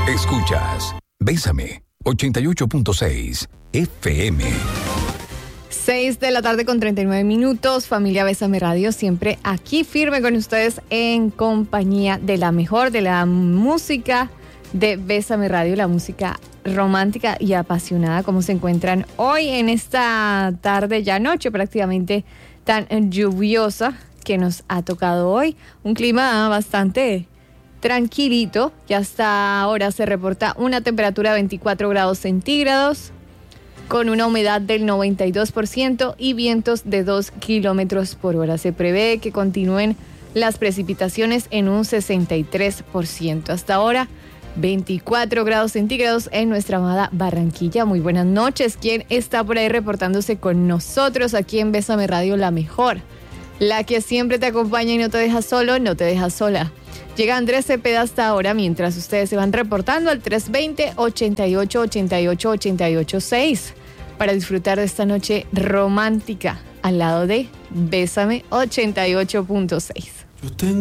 Escuchas Bésame 88.6 FM. 6 de la tarde con 39 minutos. Familia Bésame Radio, siempre aquí firme con ustedes en compañía de la mejor de la música de Bésame Radio, la música romántica y apasionada. ¿Cómo se encuentran hoy en esta tarde, ya noche prácticamente tan lluviosa que nos ha tocado hoy? Un clima bastante tranquilito, y hasta ahora se reporta una temperatura de 24 grados centígrados con una humedad del 92% y vientos de 2 kilómetros por hora. Se prevé que continúen las precipitaciones en un 63%. Hasta ahora 24 grados centígrados en nuestra amada Barranquilla. Muy buenas noches. ¿Quién está por ahí reportándose con nosotros aquí en Bésame Radio, la mejor? La que siempre te acompaña y no te deja solo, no te deja sola. Llega Andrés Cepeda hasta ahora, mientras ustedes se van reportando al 320-8888-886 para disfrutar de esta noche romántica al lado de Bésame 88.6.